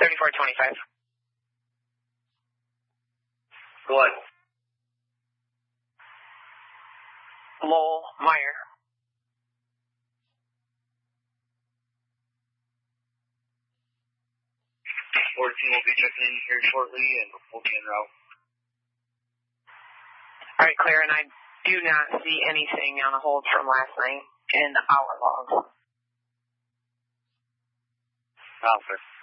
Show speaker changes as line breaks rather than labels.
3425.
Go ahead.
Lowell Meyer.
14 will be checking in here shortly, and we'll be en route.
All right, clear, and I do not see anything on the hold from last night in our logs.
Alpha.